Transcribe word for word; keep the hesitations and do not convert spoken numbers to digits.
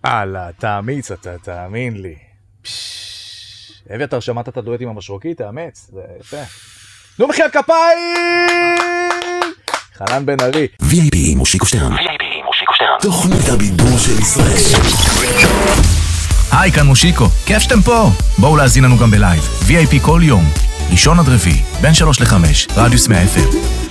הלאה, תאמיץ אתה, תאמין לי. אביתר, שמעת את הדואט עם המשרוקי? תאמץ, זה יפה. נו מחיית כפיים! חנן בן ארי. וי איי פי מושיקו שטרן. וי איי פי מושיקו שטרן. תוכנית הבידור של ישראל. היי, כאן מושיקו. כיף שאתם פה. בואו להזין לנו גם בלייב. וי איי פי כל יום. ראשון עד רביעי, בין שלוש לחמש, רדיוס מאה אף אם.